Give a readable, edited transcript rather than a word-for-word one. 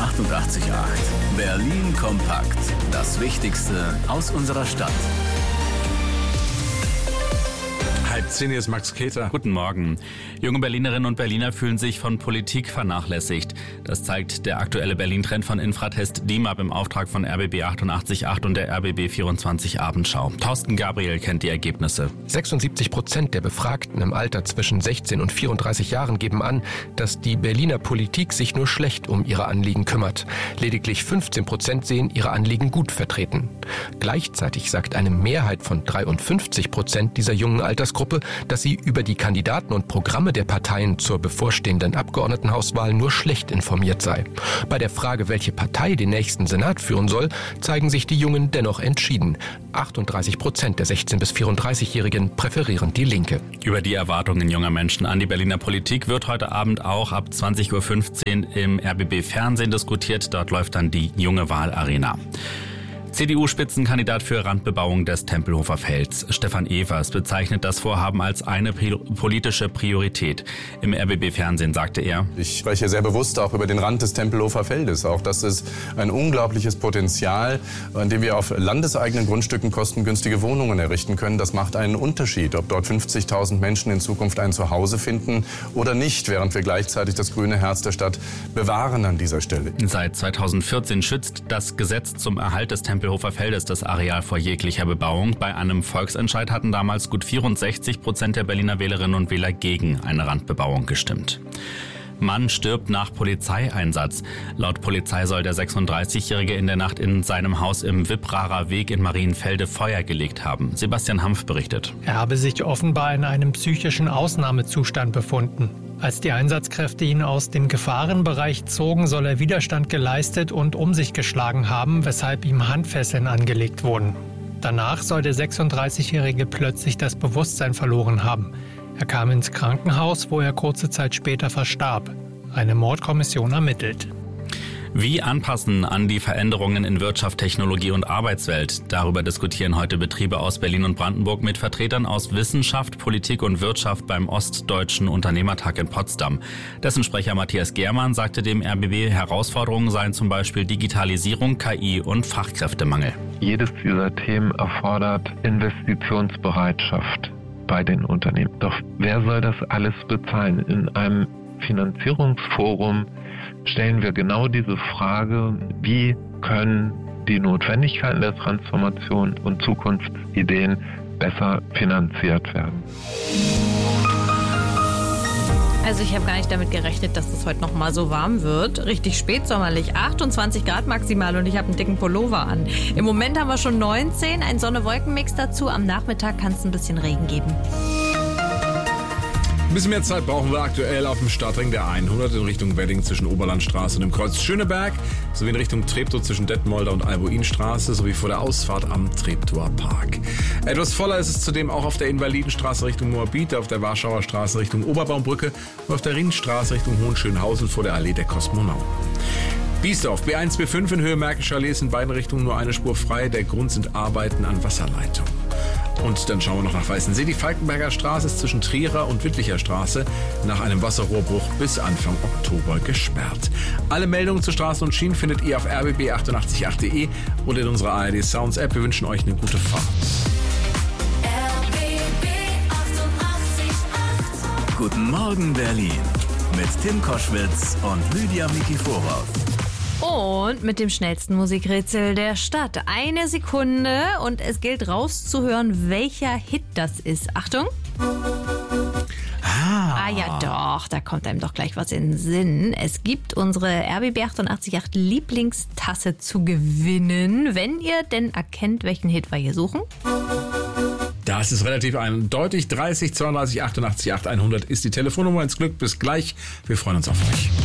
88,8. Berlin kompakt. Das Wichtigste aus unserer Stadt. 9:30, hier ist Max Keter. Guten Morgen. Junge Berlinerinnen und Berliner fühlen sich von Politik vernachlässigt. Das zeigt der aktuelle Berlin-Trend von Infratest DIMAP im Auftrag von RBB 88,8 und der RBB 24 Abendschau. Thorsten Gabriel kennt die Ergebnisse. 76% der Befragten im Alter zwischen 16 und 34 Jahren geben an, dass die Berliner Politik sich nur schlecht um ihre Anliegen kümmert. Lediglich 15% sehen ihre Anliegen gut vertreten. Gleichzeitig sagt eine Mehrheit von 53% dieser jungen Altersgruppe, dass sie über die Kandidaten und Programme der Parteien zur bevorstehenden Abgeordnetenhauswahl nur schlecht informiert sei. Bei der Frage, welche Partei den nächsten Senat führen soll, zeigen sich die Jungen dennoch entschieden. 38% der 16- bis 34-Jährigen präferieren die Linke. Über die Erwartungen junger Menschen an die Berliner Politik wird heute Abend auch ab 20:15 Uhr im RBB Fernsehen diskutiert. Dort läuft dann die Junge Wahlarena. CDU-Spitzenkandidat für Randbebauung des Tempelhofer Felds, Stefan Evers, bezeichnet das Vorhaben als eine politische Priorität. Im RBB-Fernsehen sagte er: Ich spreche sehr bewusst auch über den Rand des Tempelhofer Feldes. Auch das ist ein unglaubliches Potenzial, an dem wir auf landeseigenen Grundstücken kostengünstige Wohnungen errichten können. Das macht einen Unterschied, ob dort 50.000 Menschen in Zukunft ein Zuhause finden oder nicht, während wir gleichzeitig das grüne Herz der Stadt bewahren an dieser Stelle. Seit 2014 schützt das Gesetz zum Erhalt des Tempelhofer Feldes das Areal vor jeglicher Bebauung. Bei einem Volksentscheid hatten damals gut 64% der Berliner Wählerinnen und Wähler gegen eine Randbebauung gestimmt. Mann stirbt nach Polizeieinsatz. Laut Polizei soll der 36-Jährige in der Nacht in seinem Haus im Wipprarer Weg in Marienfelde Feuer gelegt haben. Sebastian Hanf berichtet. Er habe sich offenbar in einem psychischen Ausnahmezustand befunden. Als die Einsatzkräfte ihn aus dem Gefahrenbereich zogen, soll er Widerstand geleistet und um sich geschlagen haben, weshalb ihm Handfesseln angelegt wurden. Danach soll der 36-Jährige plötzlich das Bewusstsein verloren haben. Er kam ins Krankenhaus, wo er kurze Zeit später verstarb. Eine Mordkommission ermittelt. Wie anpassen an die Veränderungen in Wirtschaft, Technologie und Arbeitswelt? Darüber diskutieren heute Betriebe aus Berlin und Brandenburg mit Vertretern aus Wissenschaft, Politik und Wirtschaft beim Ostdeutschen Unternehmertag in Potsdam. Dessen Sprecher Matthias Gehrmann sagte dem RBB, Herausforderungen seien zum Beispiel Digitalisierung, KI und Fachkräftemangel. Jedes dieser Themen erfordert Investitionsbereitschaft bei den Unternehmen. Doch wer soll das alles bezahlen? In einem Finanzierungsforum stellen wir genau diese Frage, wie können die Notwendigkeiten der Transformation und Zukunftsideen besser finanziert werden. Also ich habe gar nicht damit gerechnet, dass es heute noch mal so warm wird. Richtig spätsommerlich, 28 Grad maximal und ich habe einen dicken Pullover an. Im Moment haben wir schon 19, ein Sonne-Wolken-Mix dazu. Am Nachmittag kann es ein bisschen Regen geben. Ein bisschen mehr Zeit brauchen wir aktuell auf dem Startring der 100 in Richtung Wedding zwischen Oberlandstraße und dem Kreuz Schöneberg, sowie in Richtung Treptow zwischen Detmolder und Albuinstraße, sowie vor der Ausfahrt am Treptower Park. Etwas voller ist es zudem auch auf der Invalidenstraße Richtung Moabit, auf der Warschauer Straße Richtung Oberbaumbrücke und auf der Ringstraße Richtung Hohenschönhausen vor der Allee der Kosmonauten. Biesdorf, B1, B5 in Höhe Märkischer-Lees, in beiden Richtungen nur eine Spur frei. Der Grund sind Arbeiten an Wasserleitung. Und dann schauen wir noch nach Weißensee. Die Falkenberger Straße ist zwischen Trierer und Wittlicher Straße nach einem Wasserrohrbruch bis Anfang Oktober gesperrt. Alle Meldungen zu Straßen und Schienen findet ihr auf rbb888.de und in unserer ARD Sounds App. Wir wünschen euch eine gute Fahrt. RBB 88,8. Guten Morgen Berlin mit Tim Koschwitz und Lydia Mikiforov. Und mit dem schnellsten Musikrätsel der Stadt. 1 Sekunde und es gilt rauszuhören, welcher Hit das ist. Achtung! Ah ja doch, da kommt einem doch gleich was in den Sinn. Es gibt unsere RBB 88,8 Lieblingstasse zu gewinnen, wenn ihr denn erkennt, welchen Hit wir hier suchen. Das ist relativ eindeutig. 30 32 88 8 100 ist die Telefonnummer ins Glück. Bis gleich. Wir freuen uns auf euch.